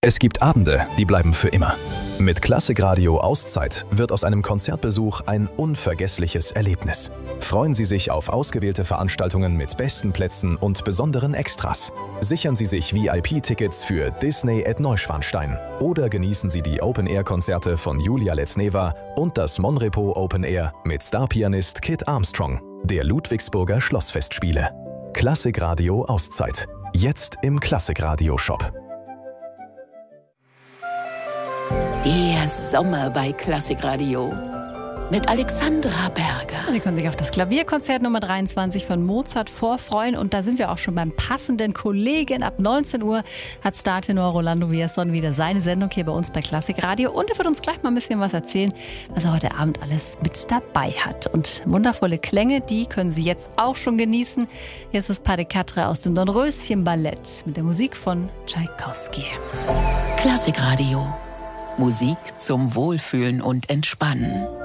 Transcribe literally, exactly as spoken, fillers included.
Es gibt Abende, die bleiben für immer. Mit Klassikradio Auszeit wird aus einem Konzertbesuch ein unvergessliches Erlebnis. Freuen Sie sich auf ausgewählte Veranstaltungen mit besten Plätzen und besonderen Extras. Sichern Sie sich V I P-Tickets für Disney at Neuschwanstein oder genießen Sie die Open-Air-Konzerte von Julia Letzneva und das Monrepo Open Air mit Starpianist Kit Armstrong der Ludwigsburger Schlossfestspiele. Klassikradio Auszeit. Jetzt im Klassikradio-Shop. Der Sommer bei Klassikradio mit Alexandra Berger. Sie können sich auf das Klavierkonzert Nummer dreiundzwanzig von Mozart vorfreuen. Und da sind wir auch schon beim passenden Kollegen. Ab neunzehn Uhr hat Startenor Rolando Villazón wieder seine Sendung hier bei uns bei Klassikradio. Und er wird uns gleich mal ein bisschen was erzählen, was er heute Abend alles mit dabei hat. Und wundervolle Klänge, die können Sie jetzt auch schon genießen. Hier ist das Pas de Quatre aus dem Dornröschen-Ballett mit der Musik von Tschaikowski. Klassikradio. Musik zum Wohlfühlen und Entspannen.